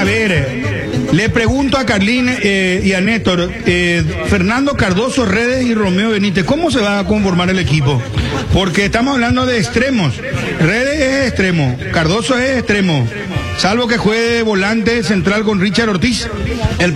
ver, le pregunto a Carlín y a Néstor, Fernando Cardoso, Redes y Romeo Benítez, ¿cómo se va a conformar el equipo? Porque estamos hablando de extremos. Redes es extremo, Cardoso es extremo, salvo que juegue volante central con Richard Ortiz.